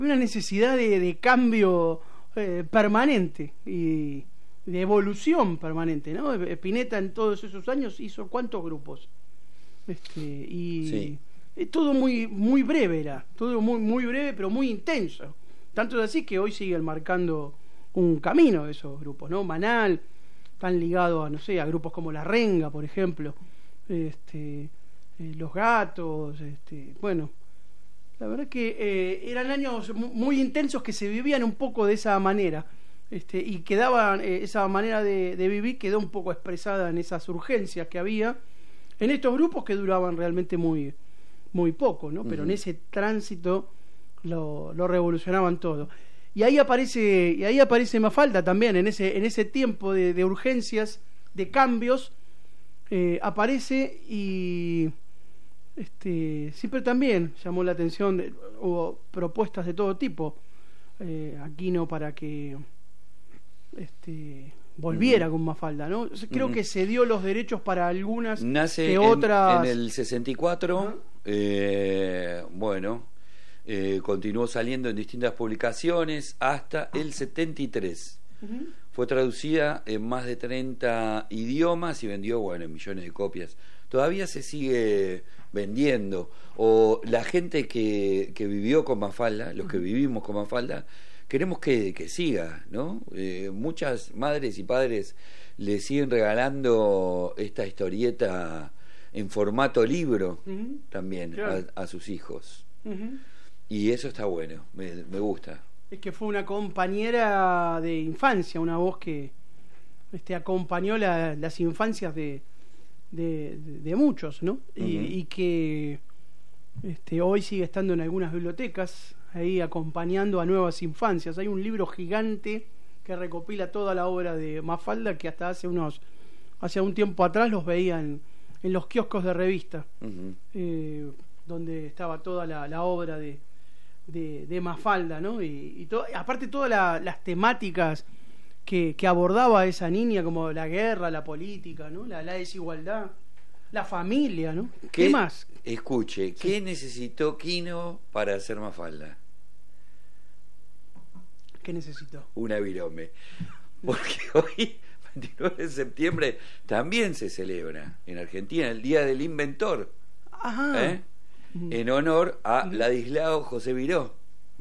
una necesidad de cambio permanente y de evolución permanente, ¿no? Spinetta en todos esos años hizo ¿cuántos grupos? Sí. Todo muy muy breve era, todo muy breve pero muy intenso. Tanto es así que hoy siguen marcando un camino esos grupos, ¿no? Manal, están ligados a, no sé, a grupos como La Renga, por ejemplo, Los Gatos, bueno, la verdad que eran años muy intensos que se vivían un poco de esa manera, y quedaban, esa manera de vivir quedó un poco expresada en esas urgencias que había en estos grupos que duraban realmente muy poco, ¿no? Pero en ese tránsito lo revolucionaban todo. Y ahí aparece Mafalda también, en ese tiempo de urgencias, de cambios, aparece y siempre también llamó la atención, hubo propuestas de todo tipo, Aquino para que volviera con Mafalda, ¿no? Creo que se dio los derechos para algunas nace que otras... en el 64, bueno, continuó saliendo en distintas publicaciones hasta el 73. Fue traducida en más de 30 idiomas y vendió, bueno, millones de copias. Todavía se sigue vendiendo. O la gente que vivió con Mafalda, los que vivimos con Mafalda, queremos que siga, ¿no? Muchas madres y padres le siguen regalando esta historieta en formato libro también, claro, a sus hijos. Y eso está bueno, me gusta. Es que fue una compañera de infancia, una voz que acompañó las infancias de muchos, ¿no? Y que hoy sigue estando en algunas bibliotecas, ahí acompañando a nuevas infancias. Hay un libro gigante que recopila toda la obra de Mafalda, que hasta hace un tiempo atrás los veía en los kioscos de revista, donde estaba toda la obra de Mafalda, ¿no? Y aparte todas las temáticas que abordaba esa niña, como la guerra, la política, ¿no? La desigualdad, la familia, ¿no? ¿Qué más? Escuche, ¿qué necesitó Quino para hacer Mafalda? ¿Qué necesitó? Una virome. Porque hoy, 29 de septiembre, también se celebra en Argentina el Día del Inventor. Ajá. En honor a Ladislao José Viró.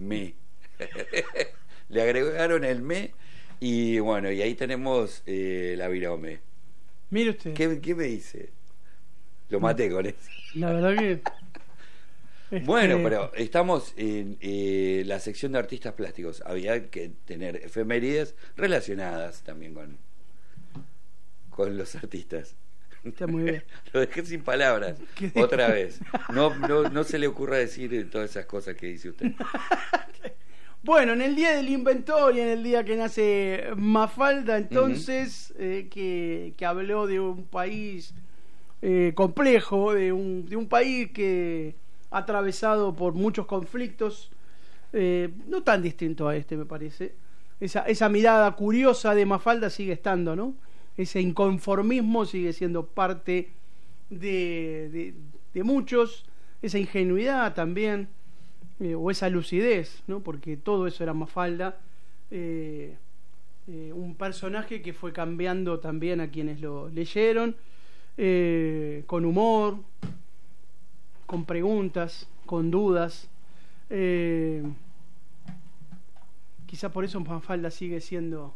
Le agregaron el me. Y bueno, y ahí tenemos la virome. Mire usted. ¿Qué me dice? Lo maté con eso. La verdad que... Bueno, pero estamos en la sección de artistas plásticos. Había que tener efemérides relacionadas también con los artistas. Está muy bien. Lo dejé sin palabras. Otra vez. No se le ocurra decir todas esas cosas que dice usted. Bueno, en el Día del Inventor y en el día que nace Mafalda, entonces, que habló de un país complejo, de un país que atravesado por muchos conflictos, no tan distinto a me parece. Esa mirada curiosa de Mafalda sigue estando, ¿no? Ese inconformismo sigue siendo parte de muchos, esa ingenuidad también, o esa lucidez, ¿no? Porque todo eso era Mafalda, un personaje que fue cambiando también a quienes lo leyeron, con humor, con preguntas, con dudas. Quizá por eso Mafalda sigue siendo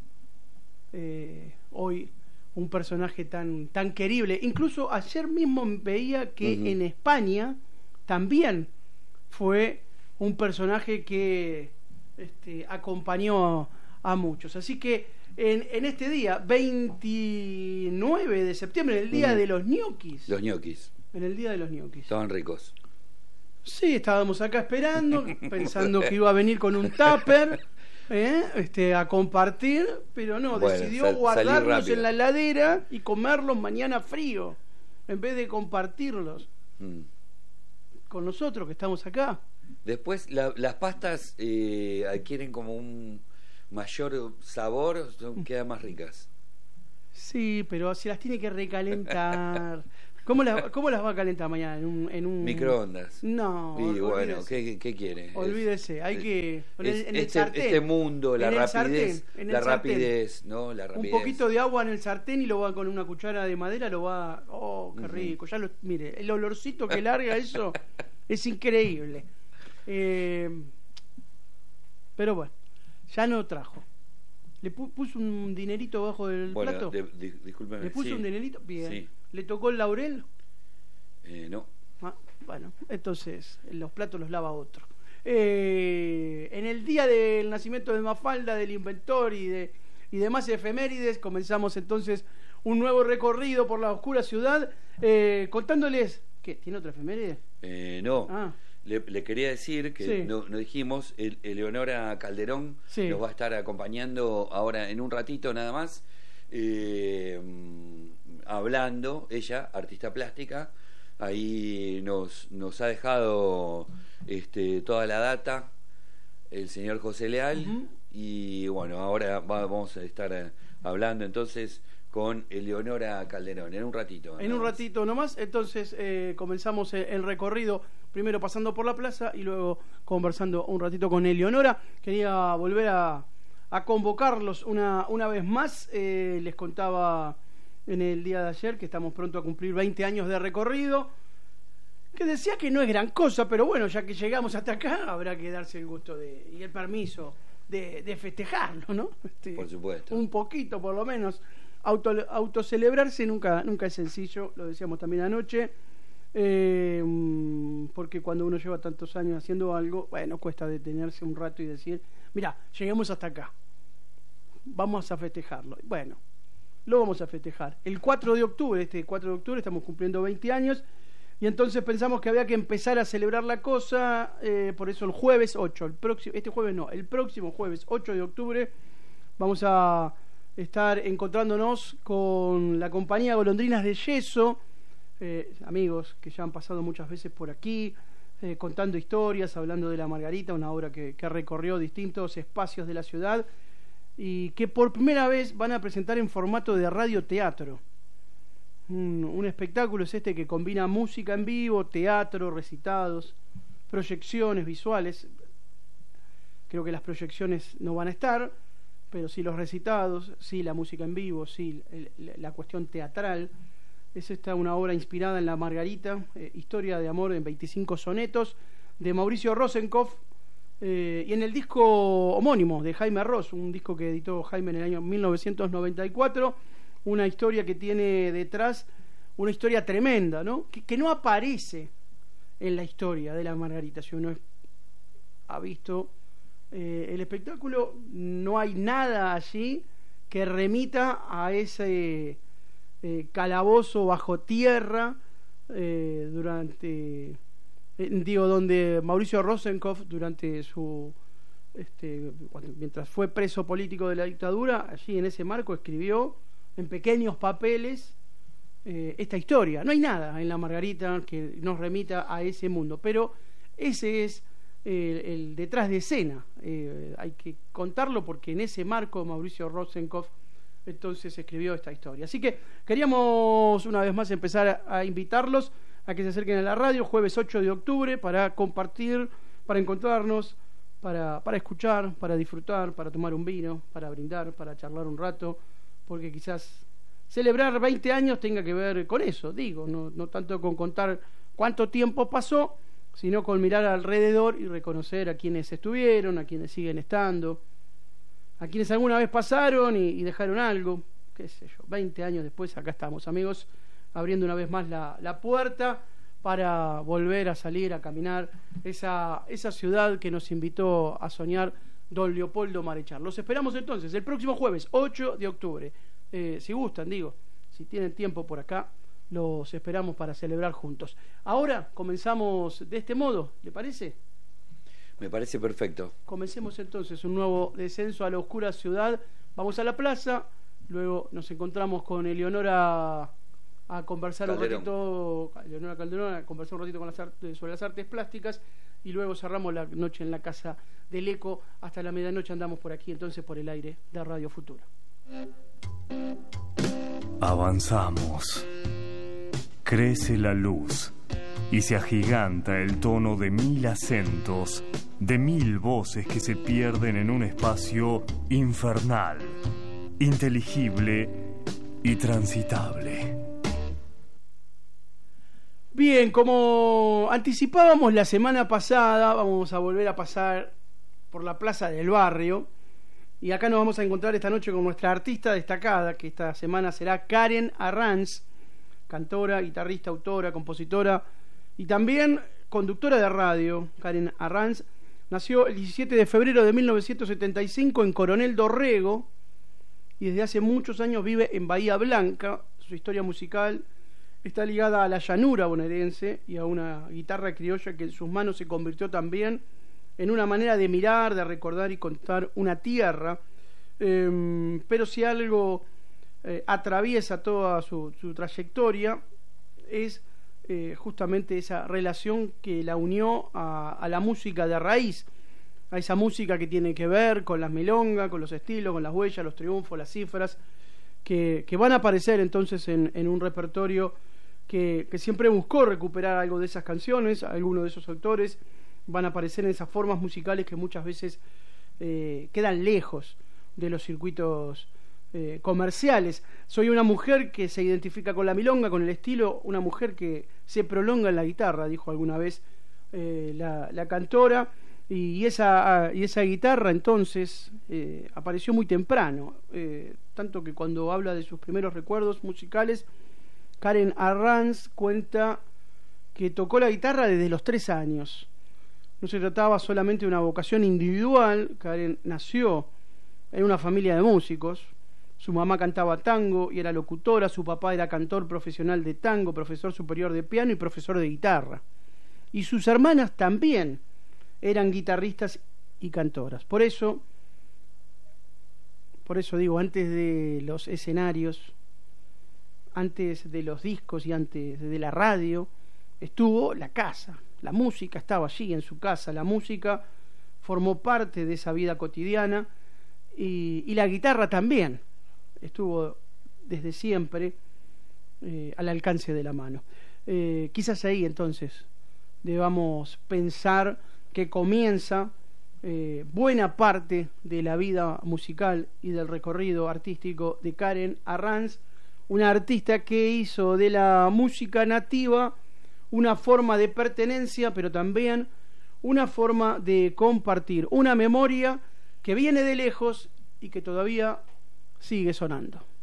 hoy un personaje tan querible. Incluso ayer mismo veía que en España también fue un personaje que acompañó a muchos. Así que en este día, 29 de septiembre, el día de los ñoquis. Los ñoquis. En el día de los ñoquis. Estaban ricos. Sí, estábamos acá esperando, pensando que iba a venir con un tupper, a compartir, pero no, bueno, decidió guardarlos en la heladera y comerlos mañana frío, en vez de compartirlos con nosotros que estamos acá. Después las pastas adquieren como un mayor sabor, quedan más ricas. Sí, pero se las tiene que recalentar. ¿Cómo las va a calentar mañana? ¿En un microondas? No. Y bueno, ¿qué quiere? Olvídese, hay que... En el sartén. Este mundo, la rapidez, ¿no? La rapidez. Un poquito de agua en el sartén y lo va con una cuchara de madera, lo va... ¡Oh, qué rico! Mire, el olorcito que larga eso es increíble. Pero bueno, ya no trajo. ¿Le puso un dinerito abajo del plato? Discúlpeme. ¿Le puso un dinerito? Bien. Sí. ¿Le tocó el laurel? No. Bueno, entonces los platos los lava otro. En el día del nacimiento de Mafalda, del inventor y demás efemérides, comenzamos entonces un nuevo recorrido por la oscura ciudad, contándoles... ¿Qué? ¿Tiene otra efeméride? No. Le quería decir que sí. no dijimos, Eleonora Calderón sí. nos va a estar acompañando ahora en un ratito nada más, hablando, ella, artista plástica, ahí nos ha dejado toda la data el señor José Leal. Uh-huh. Y bueno, ahora vamos a estar hablando entonces con Eleonora Calderón, en un ratito. En un ratito nomás, entonces comenzamos el recorrido, primero pasando por la plaza y luego conversando un ratito con Eleonora. Quería volver a convocarlos una vez más. Les contaba en el día de ayer que estamos pronto a cumplir 20 años de recorrido, que decía que no es gran cosa, pero bueno, ya que llegamos hasta acá, habrá que darse el gusto y el permiso de festejarlo, ¿no? Por supuesto. Un poquito, por lo menos. Autocelebrarse nunca es sencillo, lo decíamos también anoche, porque cuando uno lleva tantos años haciendo algo, bueno, cuesta detenerse un rato y decir, mira, llegamos hasta acá, vamos a festejarlo. Bueno, lo vamos a festejar. El 4 de octubre, este 4 de octubre, estamos cumpliendo 20 años, y entonces pensamos que había que empezar a celebrar la cosa, por eso el jueves 8, el próximo jueves 8 de octubre, vamos a estar encontrándonos con la compañía Golondrinas de Yeso, amigos que ya han pasado muchas veces por aquí, contando historias, hablando de La Margarita, una obra que recorrió distintos espacios de la ciudad y que por primera vez van a presentar en formato de radioteatro. Un espectáculo es este que combina música en vivo, teatro, recitados, proyecciones visuales. Creo que las proyecciones no van a estar, pero sí los recitados, sí la música en vivo, sí la cuestión teatral. Es una obra inspirada en La Margarita, historia de amor en 25 sonetos, de Mauricio Rosenkopf, y en el disco homónimo de Jaime Ross, un disco que editó Jaime en el año 1994, una historia que tiene detrás una historia tremenda, ¿no? Que no aparece en la historia de La Margarita. Si uno ha visto el espectáculo, no hay nada allí que remita a ese calabozo bajo tierra donde Mauricio Rosenkopf, durante mientras fue preso político de la dictadura, allí en ese marco escribió en pequeños papeles esta historia. No hay nada en La Margarita que nos remita a ese mundo, pero ese es el detrás de escena. Hay que contarlo porque en ese marco Mauricio Rosenkopf entonces escribió esta historia. Así que queríamos una vez más empezar a invitarlos a que se acerquen a la radio jueves 8 de octubre para compartir, para encontrarnos, para escuchar, para disfrutar, para tomar un vino, para brindar, para charlar un rato, porque quizás celebrar 20 años tenga que ver con eso, digo, no tanto con contar cuánto tiempo pasó, sino con mirar alrededor y reconocer a quienes estuvieron, a quienes siguen estando, a quienes alguna vez pasaron y dejaron algo, qué sé yo. 20 años después acá estamos, amigos, abriendo una vez más la puerta para volver a salir a caminar esa ciudad que nos invitó a soñar don Leopoldo Marechal. Los esperamos entonces el próximo jueves 8 de octubre, si gustan, digo, si tienen tiempo por acá, los esperamos para celebrar juntos. Ahora comenzamos de este modo, ¿le parece? Me parece perfecto. Comencemos entonces un nuevo descenso a la oscura ciudad. Vamos a la plaza, luego nos encontramos con Eleonora a conversar Calderón. un ratito, Eleonora Calderón, a conversar un ratito sobre las artes plásticas, y luego cerramos la noche en la Casa del Eco. Hasta la medianoche andamos por aquí, entonces, por el aire de Radio Futuro. Avanzamos. Crece la luz y se agiganta el tono de 1000 acentos, de 1000 voces que se pierden en un espacio infernal, inteligible y transitable. Bien, como anticipábamos la semana pasada, vamos a volver a pasar por la Plaza del Barrio. Y acá nos vamos a encontrar esta noche con nuestra artista destacada, que esta semana será Karen Arranz, cantora, guitarrista, autora, compositora y también conductora de radio. Karen Arranz nació el 17 de febrero de 1975 en Coronel Dorrego y desde hace muchos años vive en Bahía Blanca. Su historia musical está ligada a la llanura bonaerense y a una guitarra criolla que en sus manos se convirtió también en una manera de mirar, de recordar y contar una tierra. Pero si algo atraviesa toda su trayectoria es justamente esa relación que la unió a la música de raíz, a esa música que tiene que ver con las milongas, con los estilos, con las huellas, los triunfos, las cifras, que van a aparecer entonces en un repertorio que siempre buscó recuperar algo de esas canciones. Algunos de esos autores van a aparecer en esas formas musicales que muchas veces quedan lejos de los circuitos comerciales. Soy una mujer que se identifica con la milonga, con el estilo, una mujer que se prolonga en la guitarra, dijo alguna vez la cantora, y esa guitarra entonces apareció muy temprano, tanto que cuando habla de sus primeros recuerdos musicales, Karen Arranz cuenta que tocó la guitarra desde los 3 años. No se trataba solamente de una vocación individual. Karen nació en una familia de músicos. Su mamá cantaba tango y era locutora, su papá era cantor profesional de tango, profesor superior de piano y profesor de guitarra. Y sus hermanas también eran guitarristas y cantoras. Por eso digo, antes de los escenarios, antes de los discos y antes de la radio, estuvo la casa. La música estaba allí en su casa, la música formó parte de esa vida cotidiana y la guitarra también estuvo desde siempre al alcance de la mano. Quizás ahí entonces debamos pensar que comienza buena parte de la vida musical y del recorrido artístico de Karen Arranz, una artista que hizo de la música nativa una forma de pertenencia, pero también una forma de compartir, una memoria que viene de lejos y que todavía sigue sonando.